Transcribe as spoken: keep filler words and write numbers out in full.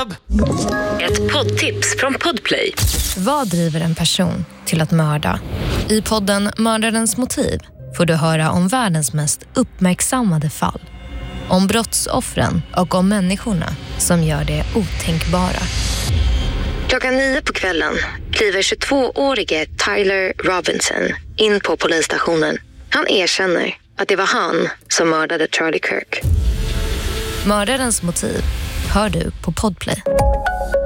snabb. Ett poddtips från Podplay. Vad driver en person till att mörda? I podden Mördarens motiv får du höra om världens mest uppmärksammade fall. Om brottsoffren och om människorna som gör det otänkbara. Klockan nio på kvällen kliver tjugotvåårige Tyler Robinson in på polisstationen. Han erkänner att det var han som mördade Charlie Kirk. Mördarens motiv hör du på Podplay.